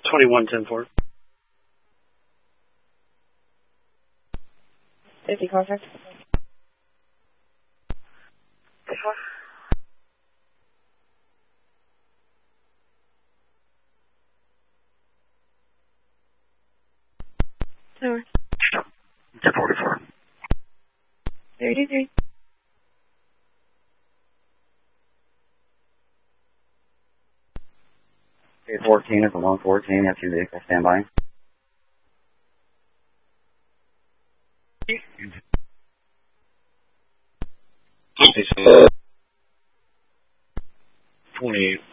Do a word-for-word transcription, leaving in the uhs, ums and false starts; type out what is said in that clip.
twenty-one ten four. fifty contact. Tower. two forty-four. thirty-three. eight fourteen is a one fourteen, have two vehicles stand by. twenty-eight.